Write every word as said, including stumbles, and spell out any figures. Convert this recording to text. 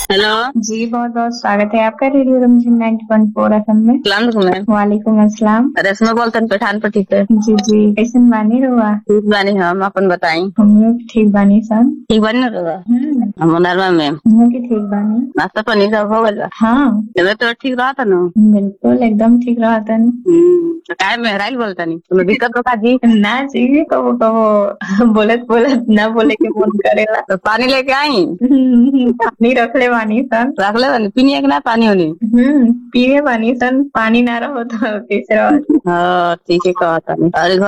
Hello. जी बहुत बहुत स्वागत है आपका रेडियो रमझम नाइन्टी पॉइंट फोर एफ एम में। सलाम मैम। वालेकुम अस्सलाम। रेशमा बोलतन पठान पट्टी से। जी जी कैसन बानी रहुआ? ठीक बानी हम अपन बताई। हम लोग ठीक बानी सन। ठीक बानी ना रहुआ? हम्म हम नरमा में हम लोग के ठीक बानी। नाश्ता पानी सब हो गइल बा? हाँ तबीयत तो ठीक रहा था ना? बिल्कुल एकदम ठीक रहा था। हम्म तो काय मेहराइल बोलतनी तुम्हें दिक्कत तो का जी? ना जी कबो कबो बोलत बोलत ना बोले के मन करेला। तो पानी लेके आई? पानी रखले बानी सन। रख ले बानी पीनी ना पानी होनी? हम्म पीने बानी सन, पानी ना रहो तो कैसे रहो। हाँ ठीक है कहा था।